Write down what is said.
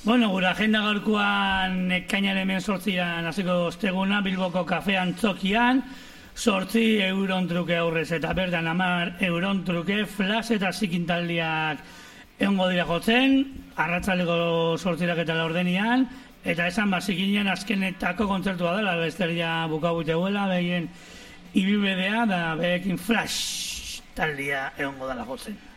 Bueno, gure agenda gaurkoan ekainaren 8an hasiko osteguna Bilboko kafe antzokian, 8 euron truke aurrez eta bertan 10 euron truke flash eta zikintaldiak egongo dira jotzen, arratsaldeko 8 eta 4 eta esan zikinen azkenetako kontzertua dela, besteria bukabute guela, behien ibilbidea da behekin flash taldia egongo dela jotzen.